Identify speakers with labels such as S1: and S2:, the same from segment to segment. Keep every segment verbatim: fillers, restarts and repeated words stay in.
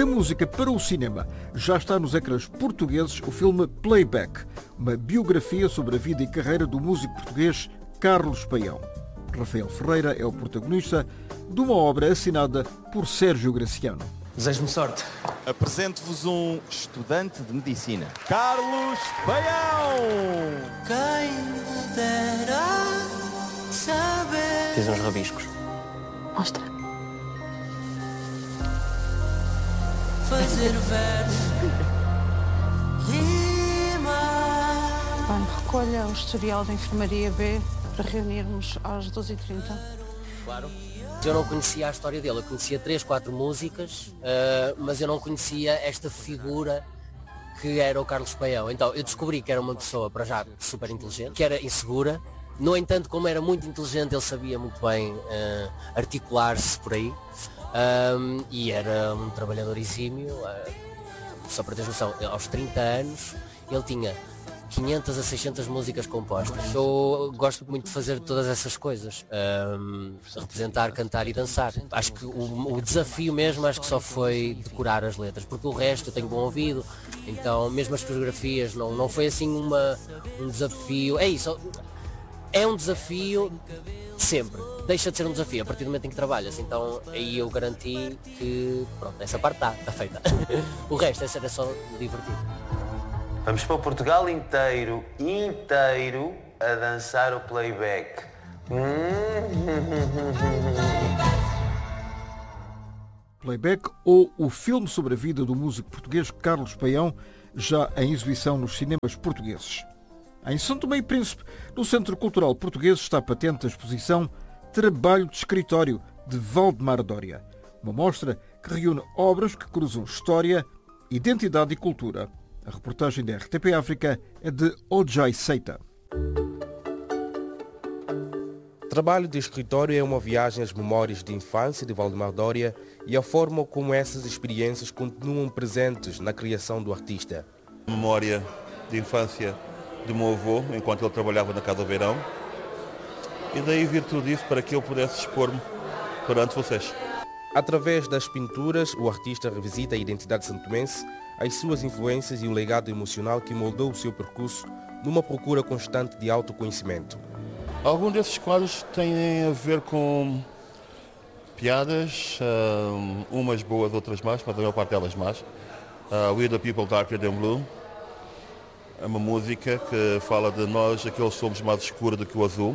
S1: da música para o cinema, já está nos ecrãs portugueses o filme Playback, uma biografia sobre a vida e carreira do músico português Carlos Paião. Rafael Ferreira é o protagonista de uma obra assinada por Sérgio Graciano.
S2: Desejo-me sorte.
S3: Apresento-vos um estudante de medicina, Carlos Paião.
S4: Quem me dera saber.
S2: Fiz uns rabiscos.
S5: Mostra.
S4: Fazer verso rimar.
S5: Bem, recolha o historial da Enfermaria B para reunirmos às doze e trinta.
S2: Claro. Eu não conhecia a história dele, eu conhecia três, quatro músicas, uh, mas eu não conhecia esta figura que era o Carlos Paião. Então eu descobri que era uma pessoa, para já, super inteligente, que era insegura. No entanto, como era muito inteligente, ele sabia muito bem uh, articular-se por aí. Um, e era um trabalhador exímio. Uh, só para ter noção, aos trinta anos, ele tinha quinhentas a seiscentas músicas compostas. Eu gosto muito de fazer todas essas coisas, um, representar, cantar e dançar. Acho que o, o desafio mesmo acho que só foi decorar as letras, porque o resto eu tenho bom ouvido, então mesmo as coreografias não, não foi assim uma, um desafio. É isso, é um desafio sempre, deixa de ser um desafio a partir do momento em que trabalhas, então aí eu garanti que pronto, essa parte está, está feita. O resto era só divertido.
S6: Vamos para o Portugal inteiro, inteiro, a dançar o playback.
S1: Playback ou o filme sobre a vida do músico português Carlos Paião, já em exibição nos cinemas portugueses. Em São Tomé e Príncipe, no Centro Cultural Português, está patente a exposição Trabalho de Escritório, de Valdemar Dória. Uma mostra que reúne obras que cruzam história, identidade e cultura. A reportagem da R T P África é de Ojai Seita.
S7: Trabalho de Escritório é uma viagem às memórias de infância de Valdemar Dória e a forma como essas experiências continuam presentes na criação do artista.
S8: Memória de infância do meu avô, enquanto ele trabalhava na Casa do Beirão, e daí vir tudo isso para que eu pudesse expor-me perante vocês.
S7: Através das pinturas, o artista revisita a identidade santomense, as suas influências e o legado emocional que moldou o seu percurso numa procura constante de autoconhecimento.
S8: Alguns desses quadros têm a ver com piadas, umas boas, outras más, mas a maior parte delas más. Uh, We the People Darker Than Blue é uma música que fala de nós, aqueles somos mais escuros do que o azul.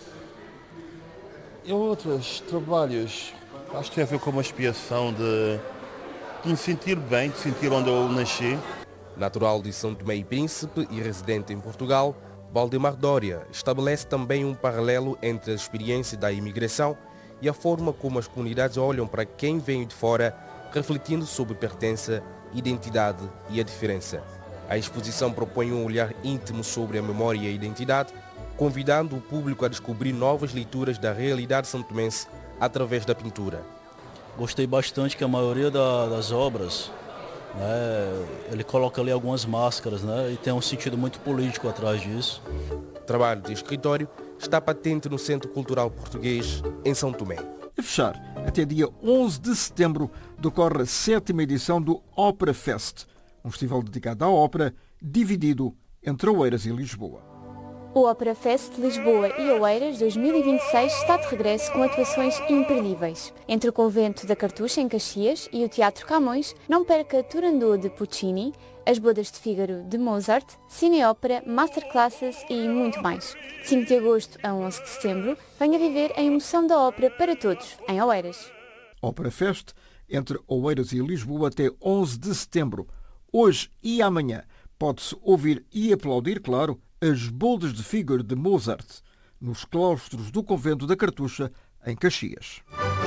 S8: E outros trabalhos, acho que tem a ver com uma expiação de, de me sentir bem, de sentir onde eu nasci.
S7: Natural de São Tomé e Príncipe e residente em Portugal, Valdemar Dória estabelece também um paralelo entre a experiência da imigração e a forma como as comunidades olham para quem vem de fora, refletindo sobre pertença, identidade e a diferença. A exposição propõe um olhar íntimo sobre a memória e a identidade, convidando o público a descobrir novas leituras da realidade santomense através da pintura.
S9: Gostei bastante que a maioria da, das obras, né, ele coloca ali algumas máscaras, né, e tem um sentido muito político atrás disso.
S7: O trabalho de escritório está patente no Centro Cultural Português, em São Tomé.
S1: A fechar, até dia onze de setembro, decorre a sétima edição do Opera Fest, um festival dedicado à ópera, dividido entre Oeiras e Lisboa.
S10: O Opera Fest Lisboa e Oeiras dois mil e vinte e seis está de regresso com atuações imperdíveis. Entre o Convento da Cartucha, em Caxias, e o Teatro Camões, não perca Turandot de Puccini, As Bodas de Fígaro de Mozart, cineópera, masterclasses e muito mais. De cinco de agosto a onze de setembro, venha viver a emoção da ópera para todos, em Oeiras.
S1: Opera Fest, entre Oeiras e Lisboa, até onze de setembro. Hoje e amanhã pode-se ouvir e aplaudir, claro, As Bodas de Fígaro de Mozart, nos claustros do Convento da Cartucha, em Caxias.